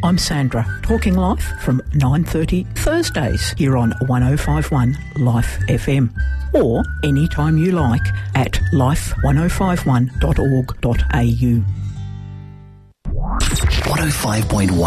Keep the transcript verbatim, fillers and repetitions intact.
I'm Sandra, talking life from nine thirty Thursdays here on one oh five one Life F M, or anytime you like at life ten fifty-one dot org dot a u. one oh five point one